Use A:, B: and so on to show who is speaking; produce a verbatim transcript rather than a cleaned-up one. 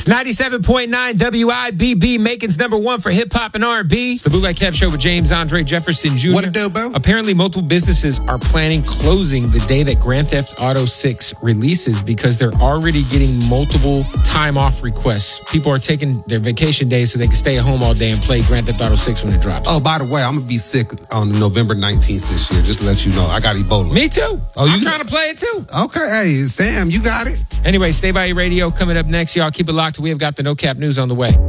A: ninety-seven point nine W I B B, Macon's number one for hip hop and R and B. It's the Bootleg Kev Show with James Andre Jefferson Junior
B: What it do, bro?
A: Apparently, multiple businesses are planning closing the day that Grand Theft Auto six releases because they're already getting multiple time off requests. People are taking their vacation days so they can stay at home all day and play Grand Theft Auto six when it drops.
B: Oh, by the way, I'm going to be sick on November nineteenth this year, just to let you know. I got Ebola.
A: Me too.
B: Oh, you
A: I'm trying to play it too.
B: Okay, hey, Sam, you got it.
A: Anyway, Stay By Your Radio coming up next. Y'all keep it locked. We have got the No Cap News on the way.